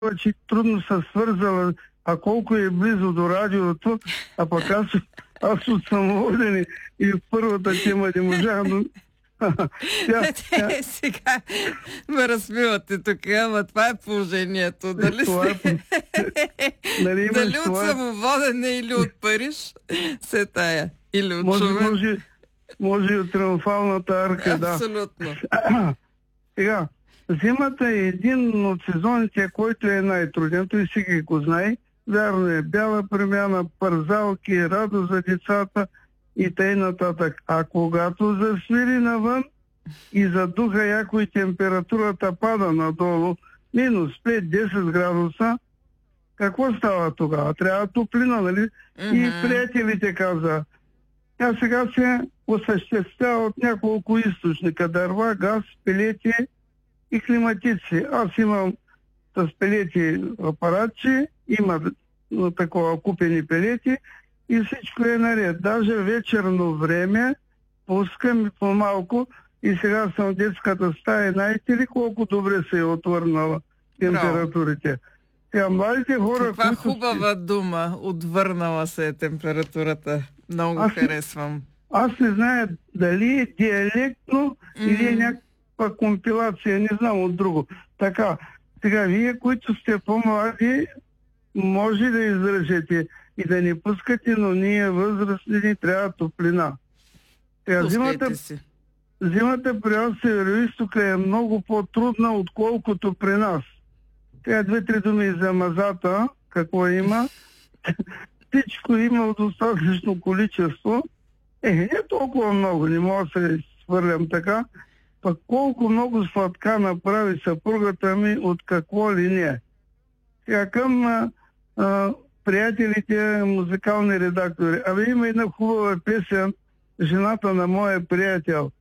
че трудно се свързала, а колко е близо до радиото, а пък аз от самоводене и в първата тема не можах, но сега ме размивате тук, ама това е положението. Дали дали от самоводене или от Париж, се тая. Или от Шумен. Може и от Триумфалната арка, да. Абсолютно. Сега, зимата е един от сезоните, който е най-труден. Той всеки го знае. Вярно е, бяла премяна, парзалки, радост за децата и т.н. нататък. А когато засвири навън и задуха яко и температурата пада надолу, минус 5-10 градуса, какво става тогава? Трябва топлина, нали? И приятелите каза, тя сега се осъществява от няколко източника: дърва, газ, пелети и климатици. Аз имам с пелети апаратче, има такова купени пелети и всичко е наред. Даже вечерно време пускам и по-малко и сега съм в детската стая. Знаете ли колко добре се е отвърнала температурите? Сега младите хора... Каква хубава дума, отвърнала се е температурата. Много харесвам. Аз не зная дали е диалектно или е някаква компилация, не знам от друго. Така, сега вие, които сте по-млади, може да издръжете и да не пускате, но ние възрастни ни трябва топлина. Сега, зимата при вас североизтока е много по-трудна, отколкото при нас. Сега 2-3 думи за мазата, какво има. Всичко има в достатъчно количество. Не толкова много, не мога да се свърлям така. Пък колко много сладка направи съпругата ми от какво ли не. Сега към приятелите, музикални редактори. Абе, има една хубава песен, жената на моя приятел.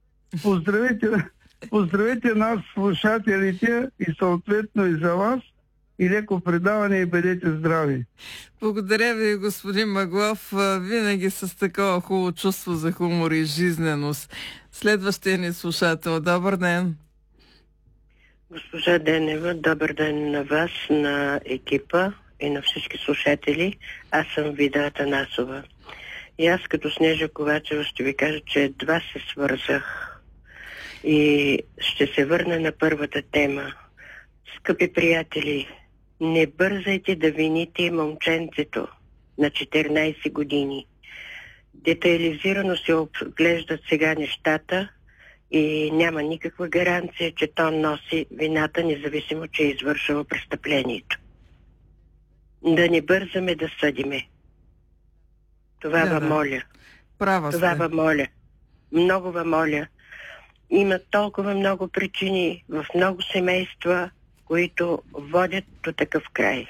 Поздравете нас, слушателите, и съответно и за вас. И леко предаване и бъдете здрави. Благодаря ви, господин Маглов. Винаги с такова хубаво чувство за хумор и жизненост. Следващия ни слушател. Добър ден. Госпожа Денева, добър ден на вас, на екипа и на всички слушатели. Аз съм Вида Атанасова. И аз като Снежа Ковачева ще ви кажа, че едва се свързах. И ще се върна на първата тема. Скъпи приятели, не бързайте да вините момченцето на 14 години. Детайлизирано се оглеждат сега нещата и няма никаква гаранция, че то носи вината, независимо, че е извършило престъплението. Да не бързаме да съдиме. Това ви моля. Това ви моля. Много ви моля. Има толкова много причини в много семейства, които водят до такъв край.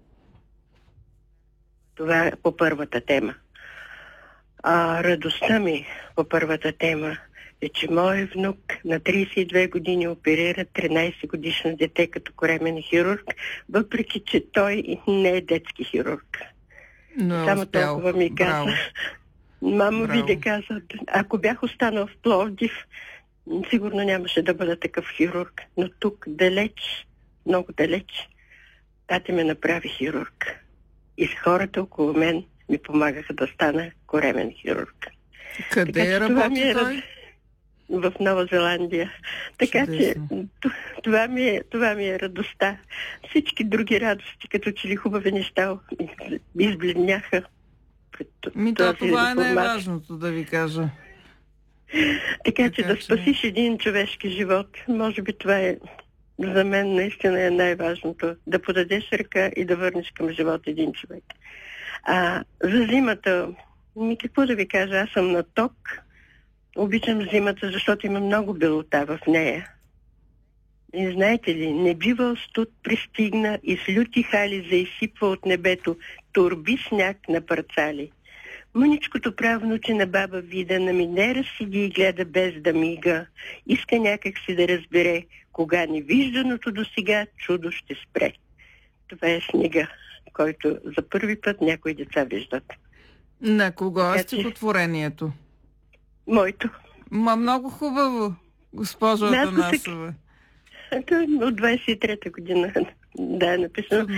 Това е по първата тема. Радостта ми по първата тема е, че мой внук на 32 години оперира 13 годишно дете като коремен хирург, въпреки че той не е детски хирург. Само толкова ми каза. Мамо виде каза, ако бях останал в Пловдив, сигурно нямаше да бъда такъв хирург. Но тук далеч, много далеч, тати ме направи хирург. И с хората около мен ми помагаха да стана коремен хирург. Къде работи той? В Нова Зеландия. Така че това ми е радостта. Всички други радости, като че ли хубави неща, избледняха. Това е най-важното, да ви кажа. Така че да спасиш един човешки живот, може би това е за мен наистина е най-важното. Да подадеш ръка и да върнеш към живота един човек. За зимата, какво да ви кажа, аз съм на ток. Обичам зимата, защото има много белота в нея. И знаете ли, небивал студ пристигна и с люти хали заизсипва от небето турби сняг на парцали. Мъничкото правнуче на баба Вида на минера седи и гледа без да мига. Иска някак си да разбере, кога невижданото досега чудо ще спре. Това е снега, който за първи път някои деца виждат. На кого е стихотворението? Моето. Много хубаво, госпожо Атанасова. От 23-та година. Да, е написано